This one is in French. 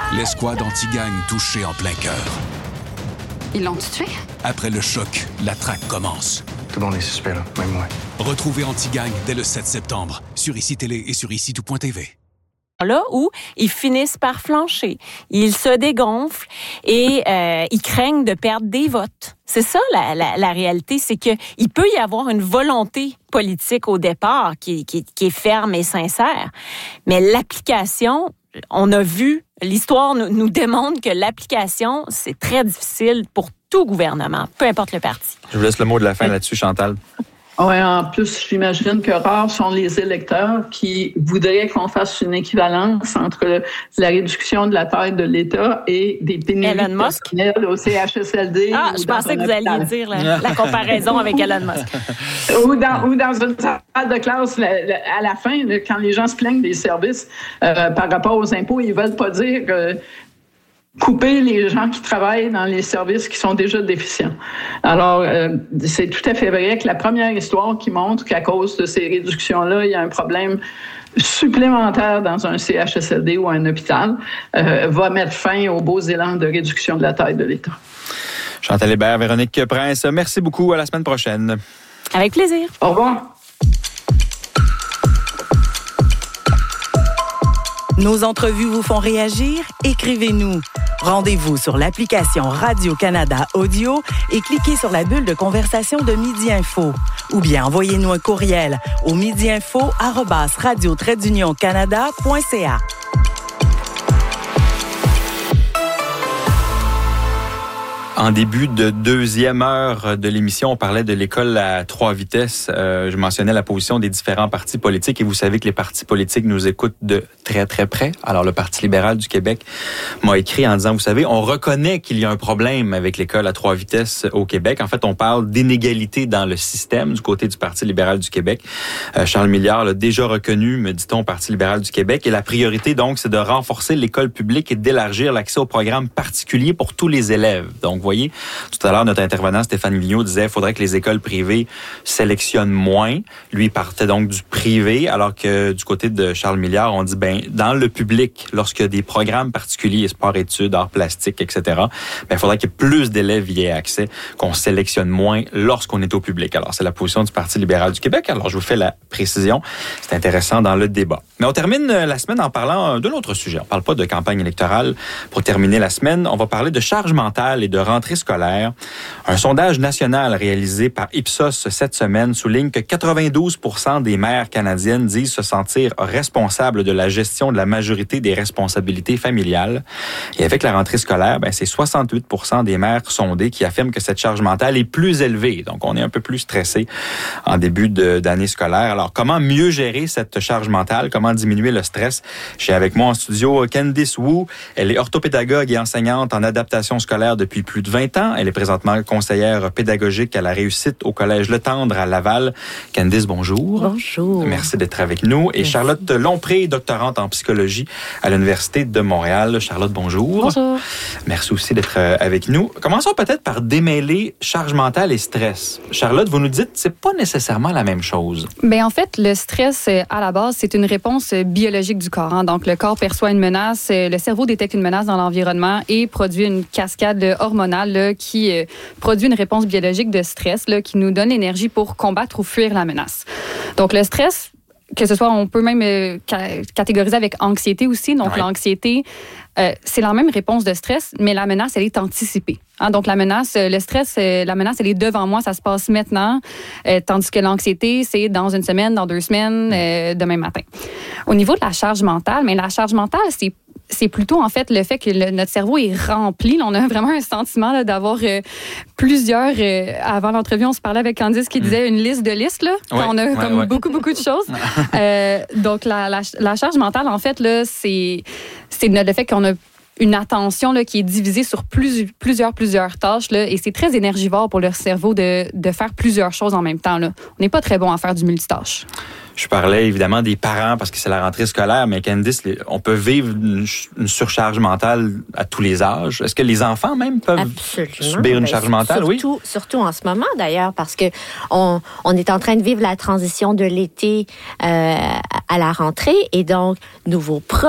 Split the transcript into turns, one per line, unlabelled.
L'escouade anti-gang touchée en plein cœur.
Ils l'ont tué?
Après le choc, la traque commence.
Tout le monde est suspect, là, même moi.
Retrouvez Anti-Gang dès le 7 septembre sur ICI Télé et sur ICI-tout.tv.
Là où ils finissent par flancher, ils se dégonflent et ils craignent de perdre des votes. C'est ça la réalité, c'est que il peut y avoir une volonté politique au départ qui est ferme et sincère, mais l'application, on a vu, l'histoire nous démontre que l'application, c'est très difficile pour tout gouvernement, peu importe le parti.
Je vous laisse le mot de la fin là-dessus, Chantal.
Oui, en plus, j'imagine que rares sont les électeurs qui voudraient qu'on fasse une équivalence entre la réduction de la taille de l'État et des pénuries personnelles au CHSLD.
Ah, je pensais que vous alliez dire la comparaison avec Elon Musk.
Ou dans une salle de classe, à la fin, quand les gens se plaignent des services par rapport aux impôts, ils veulent pas dire couper les gens qui travaillent dans les services qui sont déjà déficients. Alors, c'est tout à fait vrai que la première histoire qui montre qu'à cause de ces réductions-là, il y a un problème supplémentaire dans un CHSLD ou un hôpital, va mettre fin aux beaux élans de réduction de la taille de l'État.
Chantal Hébert, Véronique Prince, merci beaucoup. À la semaine prochaine.
Avec plaisir.
Au revoir.
Nos entrevues vous font réagir? Écrivez-nous. Rendez-vous sur l'application Radio-Canada Audio et cliquez sur la bulle de conversation de Midi Info. Ou bien envoyez-nous un courriel au midiinfo@radio-canada.ca.
En début de deuxième heure de l'émission, on parlait de l'école à 3 vitesses. Je mentionnais la position des différents partis politiques et vous savez que les partis politiques nous écoutent de très, très près. Alors, le Parti libéral du Québec m'a écrit en disant, vous savez, on reconnaît qu'il y a un problème avec l'école à 3 vitesses au Québec. En fait, on parle d'inégalité dans le système du côté du Parti libéral du Québec. Charles Milliard l'a déjà reconnu, me dit-on, au Parti libéral du Québec. Et la priorité, donc, c'est de renforcer l'école publique et d'élargir l'accès aux programmes particuliers pour tous les élèves. Donc, vous voyez, tout à l'heure, notre intervenant Stéphane Vigneault disait qu'il faudrait que les écoles privées sélectionnent moins. Lui partait donc du privé, alors que du côté de Charles Milliard, on dit, dans le public, lorsqu'il y a des programmes particuliers, sport-études, arts plastiques, etc., il faudrait que plus d'élèves y aient accès, qu'on sélectionne moins lorsqu'on est au public. Alors, c'est la position du Parti libéral du Québec. Alors, je vous fais la précision. C'est intéressant dans le débat. Mais on termine la semaine en parlant d'un autre sujet. On ne parle pas de campagne électorale. Pour terminer la semaine, on va parler de charge mentale et de rentrée scolaire. Un sondage national réalisé par Ipsos cette semaine souligne que 92% des mères canadiennes disent se sentir responsables de la gestion de la majorité des responsabilités familiales. Et avec la rentrée scolaire, c'est 68% des mères sondées qui affirment que cette charge mentale est plus élevée. Donc, on est un peu plus stressé en début d'année scolaire. Alors, comment mieux gérer cette charge mentale? Comment diminuer le stress? J'ai avec moi en studio Candice Wu. Elle est orthopédagogue et enseignante en adaptation scolaire depuis plus de 20 ans. Elle est présentement conseillère pédagogique à la réussite au Collège Le Tendre à Laval. Candice, bonjour.
Bonjour.
Merci d'être avec nous. Et Charlotte Lompré, doctorante en psychologie à l'Université de Montréal. Charlotte, bonjour.
Bonjour.
Merci aussi d'être avec nous. Commençons peut-être par démêler charge mentale et stress. Charlotte, vous nous dites, c'est pas nécessairement la même chose.
En fait, le stress, à la base, c'est une réponse biologique du corps. Donc, le corps perçoit une menace, le cerveau détecte une menace dans l'environnement et produit une cascade hormonale qui produit une réponse biologique de stress qui nous donne l'énergie pour combattre ou fuir la menace. Donc, le stress, que ce soit, on peut même catégoriser avec anxiété aussi. Donc, l'anxiété, c'est la même réponse de stress, mais la menace, elle est anticipée. Donc, la menace, le stress, la menace, elle est devant moi, ça se passe maintenant, tandis que l'anxiété, c'est dans une semaine, dans 2 semaines, demain matin. Au niveau de la charge mentale, la charge mentale, c'est plutôt, en fait, le fait que notre cerveau est rempli. On a vraiment un sentiment d'avoir plusieurs... avant l'entrevue, on se parlait avec Candice qui disait une liste de listes. Là, on a beaucoup, beaucoup de choses. Donc, la charge mentale, en fait, là, c'est le fait qu'on a une attention qui est divisée sur plusieurs tâches. Là, et c'est très énergivore pour le cerveau de faire plusieurs choses en même temps. Là. On n'est pas très bon à faire du multitâche.
Je parlais évidemment des parents parce que c'est la rentrée scolaire, mais Candice, on peut vivre une surcharge mentale à tous les âges. Est-ce que les enfants même peuvent subir une charge mentale?
Surtout en ce moment d'ailleurs, parce que on est en train de vivre la transition de l'été à la rentrée et donc nouveaux profs,